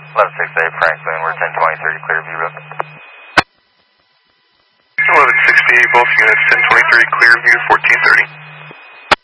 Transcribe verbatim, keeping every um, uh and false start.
eleven six eight Franklin, we're ten twenty-three, Clearview Road. eleven sixty-eight, both units, ten twenty-three, Clearview, four